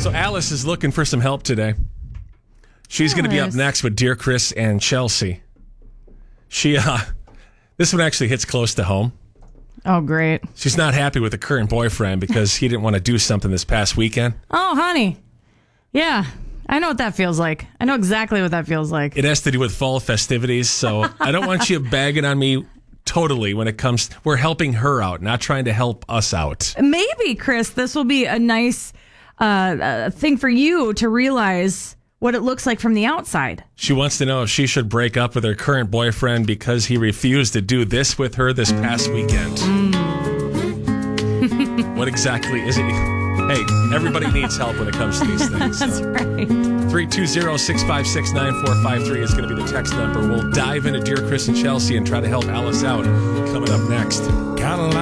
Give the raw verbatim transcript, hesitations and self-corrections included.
So Alice is looking for some help today. She's going to be up next with Dear Chris and Chelsea. She, uh, this one actually hits close to home. Oh, great. She's not happy with the current boyfriend because he didn't want to do something this past weekend. Oh, honey. Yeah, I know what that feels like. I know exactly what that feels like. It has to do with fall festivities, so I don't want you bagging on me totally when it comes. We're helping her out, not trying to help us out. Maybe, Chris, this will be a nice uh, uh, thing for you to realize what it looks like from the outside. She wants to know if she should break up with her current boyfriend because he refused to do this with her this past weekend. Mm. What exactly is it? Hey, everybody needs help when it comes to these things. That's so. right. three two zero, six five six, nine four five three is going to be the text number. We'll dive into Dear Chris and Chelsea and try to help Alice out coming up next.